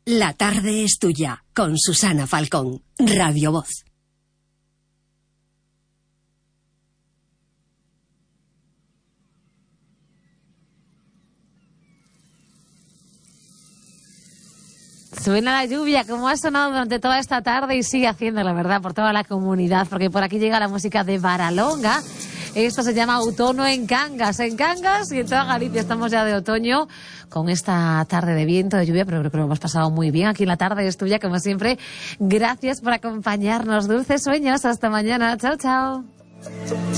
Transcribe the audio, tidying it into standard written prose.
La tarde es tuya, con Susana Falcón, Radio Voz. Suena la lluvia, como ha sonado durante toda esta tarde y sigue haciendo, la verdad, por toda la comunidad, porque por aquí llega la música de Baralonga. Esto se llama Outono en Cangas y en toda Galicia estamos ya de otoño con esta tarde de viento, de lluvia, pero creo que lo hemos pasado muy bien. Aquí en La Tarde es Tuya, como siempre. Gracias por acompañarnos. Dulces sueños. Hasta mañana. Chao, chao.